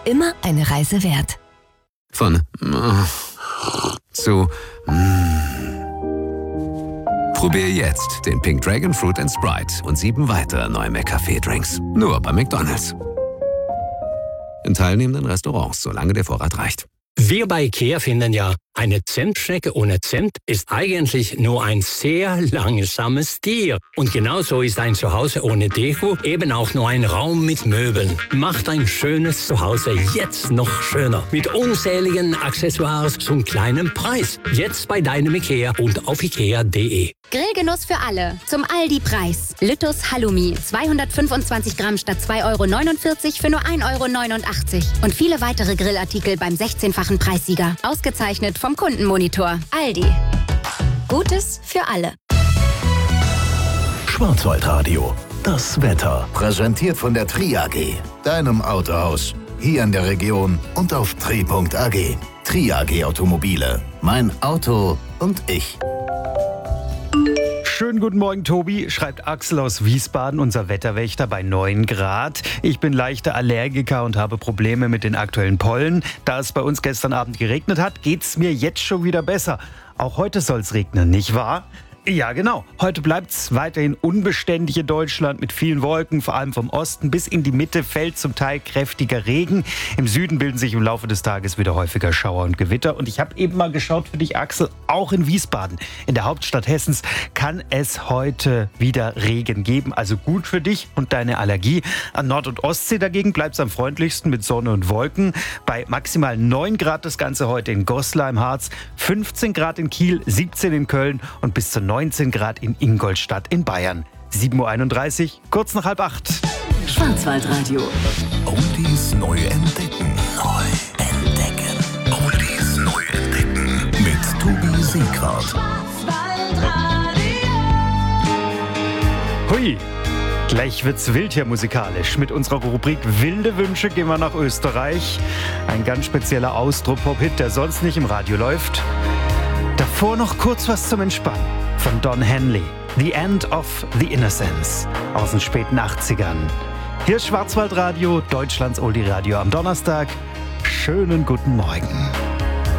Immer eine Reise wert. Von zu Probier jetzt den Pink Dragon Fruit & Sprite und 7 weitere neue McCafé-Drinks. Nur bei McDonald's. In teilnehmenden Restaurants, solange der Vorrat reicht. Wir bei IKEA finden ja, eine Zimtschnecke ohne Zimt ist eigentlich nur ein sehr langsames Tier. Und genauso ist ein Zuhause ohne Deko eben auch nur ein Raum mit Möbeln. Macht ein schönes Zuhause jetzt noch schöner. Mit unzähligen Accessoires zum kleinen Preis. Jetzt bei deinem IKEA und auf ikea.de. Grillgenuss für alle. Zum Aldi-Preis. Lüttus Halloumi. 225 Gramm statt 2,49 € für nur 1,89 €. Und viele weitere Grillartikel beim 16-fachen Preissieger. Ausgezeichnet vom Kundenmonitor. Aldi. Gutes für alle. Schwarzwaldradio. Das Wetter. Präsentiert von der Tri AG. Deinem Autohaus. Hier in der Region und auf tri.ag. Tri AG Automobile. Mein Auto und ich. Schönen guten Morgen, Tobi, schreibt Axel aus Wiesbaden, unser Wetterwächter bei 9 Grad. Ich bin leichter Allergiker und habe Probleme mit den aktuellen Pollen. Da es bei uns gestern Abend geregnet hat, geht's mir jetzt schon wieder besser. Auch heute soll's regnen, nicht wahr? Ja, genau. Heute bleibt's weiterhin unbeständig in Deutschland mit vielen Wolken, vor allem vom Osten bis in die Mitte fällt zum Teil kräftiger Regen. Im Süden bilden sich im Laufe des Tages wieder häufiger Schauer und Gewitter. Und ich habe eben mal geschaut für dich, Axel, auch in Wiesbaden, in der Hauptstadt Hessens, kann es heute wieder Regen geben. Also gut für dich und deine Allergie. An Nord- und Ostsee dagegen bleibt's am freundlichsten mit Sonne und Wolken. Bei maximal 9 Grad das Ganze heute in Goslar im Harz, 15 Grad in Kiel, 17 in Köln und bis zu 19 Grad in Ingolstadt in Bayern. 7:31 Uhr, kurz nach 7:30. Schwarzwaldradio. Oldies neu entdecken. Oldies neu entdecken. Mit Tobi Seegrad. Hui, gleich wird's wild hier musikalisch. Mit unserer Rubrik Wilde Wünsche gehen wir nach Österreich. Ein ganz spezieller Austro-Pop-Hit, der sonst nicht im Radio läuft. Davor noch kurz was zum Entspannen. Von Don Henley. The End of the Innocence. Aus den späten 80ern. Hier ist Schwarzwaldradio, Deutschlands Oldie-Radio am Donnerstag. Schönen guten Morgen.